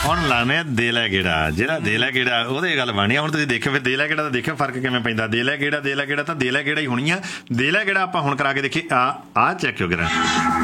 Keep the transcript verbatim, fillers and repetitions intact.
ਹੁਣ ਲਾਣੇ ਦੇ ਲੈ ਗੇੜਾ, ਜਿਹੜਾ ਦੇ ਲੈ ਗੇੜਾ ਉਹਦੇ ਗੱਲ ਬਣਨੀ। ਹੁਣ ਤੁਸੀਂ ਦੇਖਿਓ ਫਿਰ ਦੇ ਲੈ ਗੇੜਾ ਤਾਂ ਦੇਖਿਓ ਫਰਕ ਕਿਵੇਂ ਪੈਂਦਾ। ਦੇ ਲੈ ਗੇੜਾ ਦੇ ਲੈ ਗੇੜਾ ਤਾਂ ਦੇ ਲੈ ਗੇੜਾ ਹੀ ਹੋਣੀ ਆ। ਦੇ ਲੈ ਗੇੜਾ ਆਪਾਂ ਹੁਣ ਕਰਾ ਕੇ ਦੇਖੀਏ। ਆ ਆ ਚੈੱਕ ਕਿਉਂ ਕਰਾਂ